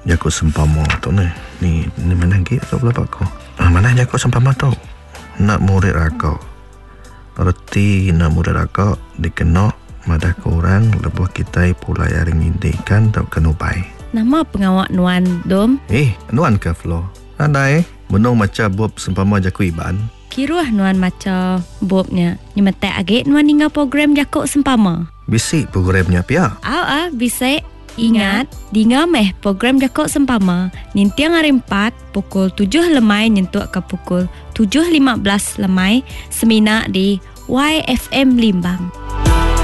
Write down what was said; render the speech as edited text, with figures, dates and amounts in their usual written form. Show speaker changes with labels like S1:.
S1: Jakut sempama tu ni mana lagi kau pula pak kau. Mana jakut sempama tu? Nak murid rakau. Erti nak murid rakau dikenok madah korang lebuh kita pula yaring indikan tau kenupai.
S2: Nama pengawak Nuan Dom?
S1: Nuan ke Flo? Andai menung macam bob sempama jaku iban.
S2: Kiruah Nuan macam bobnya. Nyemetek agak Nuan tinggal program jakuk sempama.
S1: Bisik programnya pia.
S2: Bisik. Ingat, tinggal program jakuk sempama. Nintiang hari 4 pukul 7 lemai nyentuk ke pukul 7.15 lemai. Semina di YFM Limbang.